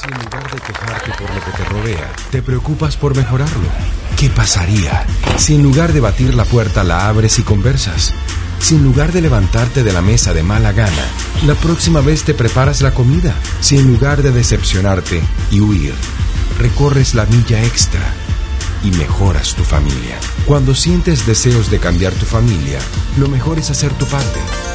Si en lugar de quejarte por lo que te rodea, te preocupas por mejorarlo, ¿qué pasaría si en lugar de batir la puerta la abres y conversas? Si en lugar de levantarte de la mesa de mala gana, la próxima vez te preparas la comida. Si en lugar de decepcionarte y huir, recorres la milla extra y mejoras tu familia. Cuando sientes deseos de cambiar tu familia, lo mejor es hacer tu parte.